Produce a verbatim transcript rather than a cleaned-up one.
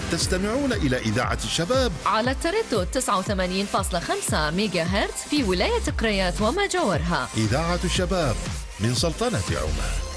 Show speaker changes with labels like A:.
A: تستمعون إلى إذاعة الشباب
B: على التردد تسعة وثمانين فاصلة خمسة ميجا هرتز في ولاية قريات وما جاورها.
A: إذاعة الشباب من سلطنة عمان.